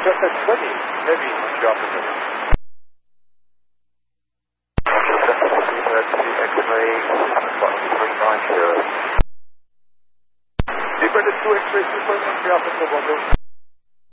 Delta 20, heavy geometry. X-ray, 390. Super 2 X-ray, super geometry,